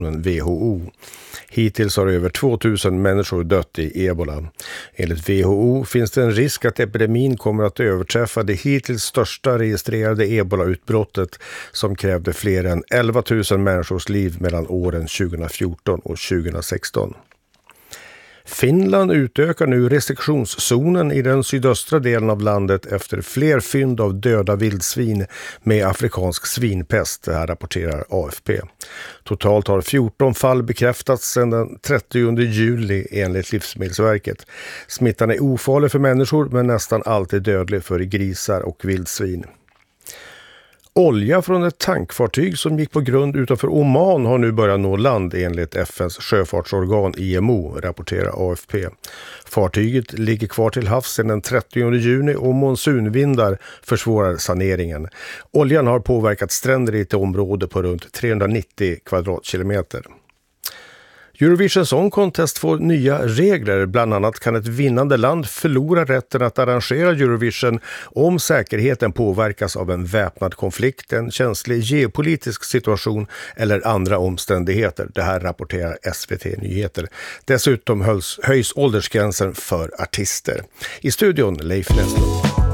WHO. Hittills har över 2000 människor dött i ebola. Enligt WHO finns det en risk att epidemin kommer att överträffa det hittills största registrerade ebola-utbrottet som krävde fler än 11 000 människors liv mellan åren 2014 och 2016. Finland utökar nu restriktionszonen i den sydöstra delen av landet efter fler fynd av döda vildsvin med afrikansk svinpest, det här rapporterar AFP. Totalt har 14 fall bekräftats sedan den 30 juli enligt Livsmedelsverket. Smittan är ofarlig för människor men nästan alltid dödlig för grisar och vildsvin. Olja från ett tankfartyg som gick på grund utanför Oman har nu börjat nå land enligt FNs sjöfartsorgan IMO, rapporterar AFP. Fartyget ligger kvar till havs sedan den 30 juni och monsunvindar försvårar saneringen. Oljan har påverkat stränder i ett område på runt 390 kvadratkilometer. Eurovision Song Contest får nya regler. Bland annat kan ett vinnande land förlora rätten att arrangera Eurovision om säkerheten påverkas av en väpnad konflikt, en känslig geopolitisk situation eller andra omständigheter. Det här rapporterar SVT Nyheter. Dessutom höjs åldersgränsen för artister. I studion Leif Näslund.